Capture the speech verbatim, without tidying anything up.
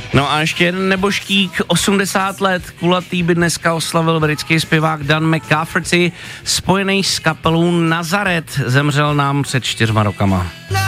No a ještě jeden nebožtík, osmdesát let, kulatý by dneska oslavil britský zpěvák Dan McCafferty, spojený s kapelou Nazaret, zemřel nám před čtyřma rokama.